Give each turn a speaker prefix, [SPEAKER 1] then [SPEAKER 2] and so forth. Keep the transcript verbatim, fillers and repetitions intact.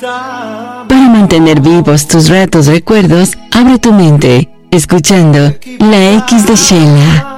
[SPEAKER 1] Para mantener vivos tus ratos recuerdos, abre tu mente, escuchando La X de Sheila.